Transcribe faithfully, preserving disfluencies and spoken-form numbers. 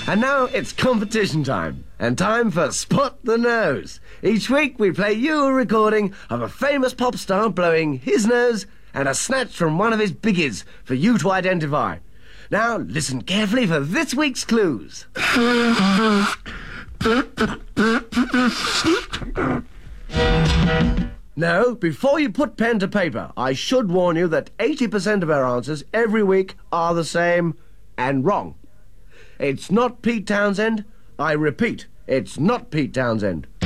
And now it's competition time, and time for Spot the Nose. Each week we play you a recording of a famous pop star blowing his nose and a snatch from one of his biggies for you to identify. Now listen carefully for this week's clues. No, before you put pen to paper, I should warn you that eighty percent of our answers every week are the same and wrong. It's not Pete Townsend. I repeat, it's not Pete Townsend.